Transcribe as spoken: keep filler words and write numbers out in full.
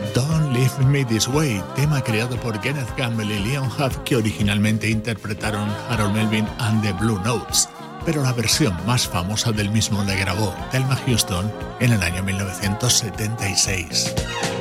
Don't Leave Me This Way, tema creado por Kenneth Campbell y Leon Huff, que originalmente interpretaron Harold Melvin and the Blue Notes, pero la versión más famosa del mismo la grabó Thelma Houston en el año mil novecientos setenta y seis.